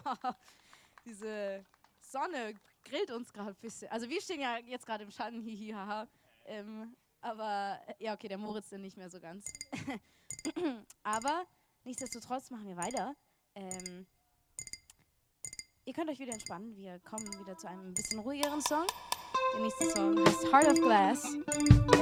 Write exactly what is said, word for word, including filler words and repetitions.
Diese Sonne grillt uns gerade ein bisschen. Also wir stehen ja jetzt gerade im Schatten, hihi, haha. Ähm, aber, äh, ja, okay, der Moritz dann nicht mehr so ganz. Aber nichtsdestotrotz machen wir weiter. Ähm, ihr könnt euch wieder entspannen. Wir kommen wieder zu einem bisschen ruhigeren Song. Der nächste Song heißt Heart of Glass.